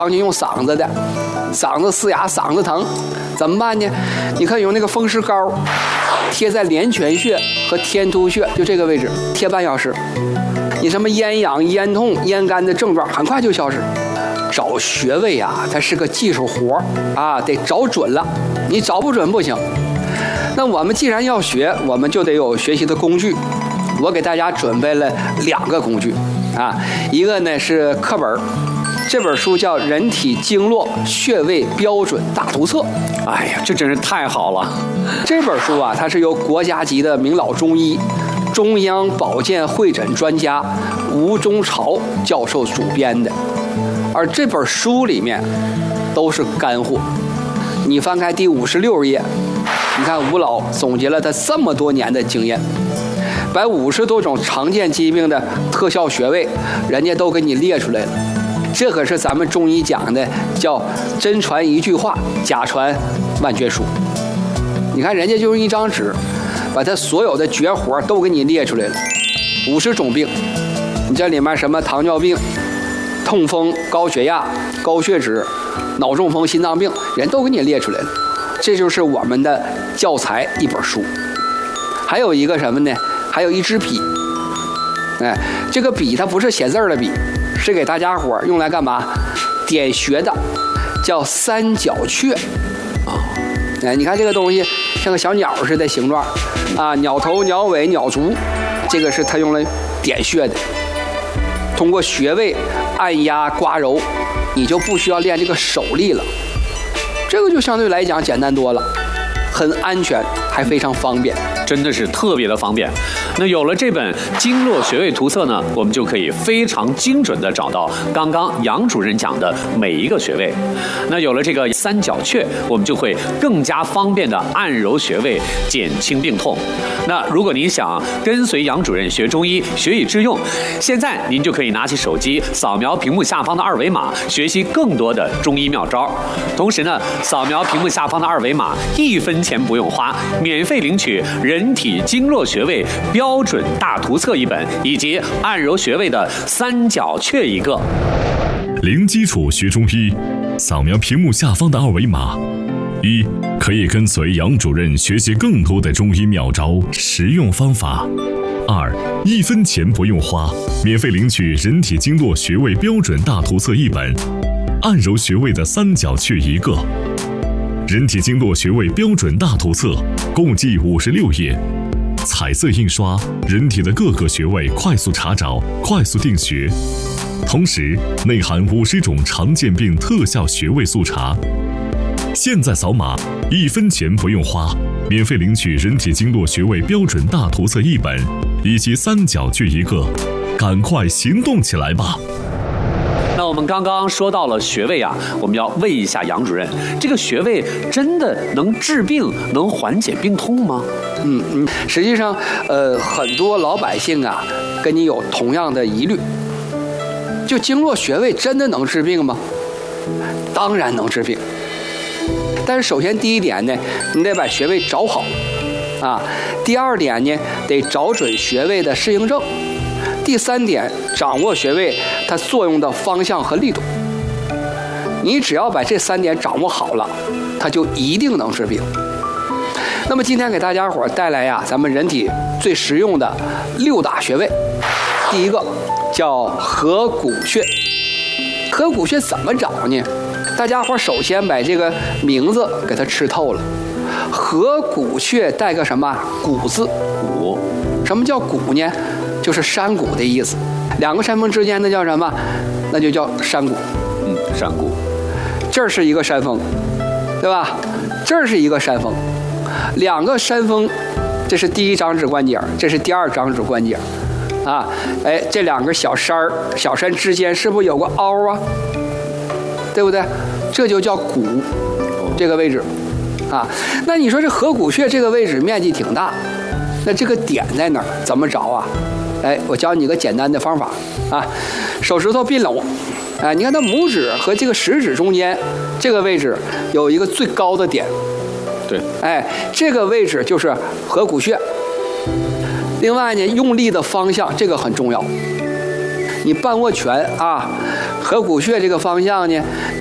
常用嗓子的，嗓子嘶哑，嗓子疼，怎么办呢？你看用那个风湿膏贴在连泉穴和天突穴，就这个位置贴半小时，你什么咽痒、咽痛、咽干的症状很快就消失。找穴位啊，它是个技术活啊，得找准了，你找不准不行。那我们既然要学，我们就得有学习的工具。我给大家准备了2个工具啊，一个呢是课本，这本书叫《人体经络穴位标准大图册》。 哎呀，这真是太好了！ 这本书啊，它是由国家级的名老中医、中央保健会诊专家吴中朝教授主编的，而这本书里面都是干货。你翻开第56页，你看吴老总结了他这么多年的经验，把50多种常见疾病的特效穴位，人家都给你列出来了。这可是咱们中医讲的，叫真传一句话，假传万卷书。你看人家就用一张纸，把他所有的绝活都给你列出来了，50种病。你这里面什么糖尿病、痛风、高血压、高血脂、脑中风、心脏病，人都给你列出来了。这就是我们的教材一本书。还有一个什么呢？还有一支笔。哎，这个笔它不是写字的笔，是给大家伙用来干嘛？点穴的，叫三角雀。哎，你看这个东西像个小鸟似的形状啊，鸟头、鸟尾、鸟足，这个是它用来点穴的。通过穴位按压刮揉，你就不需要练这个手力了，这个就相对来讲简单多了，很安全，还非常方便。 真的是特别的方便。那有了这本经络穴位图册呢，我们就可以非常精准的找到刚刚杨主任讲的每一个穴位。那有了这个三角雀，我们就会更加方便的按揉穴位，减轻病痛。那如果您想跟随杨主任学中医，学以致用，现在您就可以拿起手机扫描屏幕下方的2维码，学习更多的中医妙招。同时呢，扫描屏幕下方的2维码，1分钱不用花，免费领取人体经络穴位标准大图册1本，以及按揉穴位的三角雀1个。 零基础学中医，扫描屏幕下方的2维码。1. 可以跟随杨主任学习更多的中医妙招、实用方法。2. 1分钱不用花，免费领取人体经络穴位标准大图册1本，按揉穴位的三角雀1个。人体经络穴位标准大图册共计56页，彩色印刷，人体的各个穴位快速查找，快速定穴。同时内含50种常见病特效穴位速查。现在扫码，1分钱不用花，免费领取人体经络穴位标准大图册1本，以及三角雀1个，赶快行动起来吧！ 那我们刚刚说到了穴位啊，我们要问一下杨主任，这个穴位真的能治病、能缓解病痛吗？ 实际上，很多老百姓啊，跟你有同样的疑虑，就经络穴位真的能治病吗？当然能治病，但是首先第一点呢，你得把穴位找好啊。第二点呢，得找准穴位的适应症。第3点，掌握穴位它作用的方向和力度。你只要把这3点掌握好了，它就一定能治病。那么今天给大家伙带来呀，咱们人体最实用的6大穴位。第一个叫合谷穴。合谷穴怎么找呢？大家伙首先把这个名字给它吃透了。合谷穴带个什么？谷字。谷。什么叫谷呢？就是山谷的意思。2个山峰之间那叫什么？那就叫山谷。 山谷。 这是一个山峰，对吧？这是一个山峰，2个山峰，这是第1掌指关节，这是第2掌指关节啊。哎，这2个小山之间是不是有个凹啊？对不对？这就叫谷，这个位置啊。那你说这合谷穴这个位置面积挺大，那这个点在哪儿？怎么找啊？哎，我教你个简单的方法啊，手指头并拢，哎，你看它拇指和这个食指中间这个位置有一个最高的点， 对， 哎，这个位置就是合谷穴。另外呢，用力的方向这个很重要，你半握拳啊， 合谷穴这个方向呢，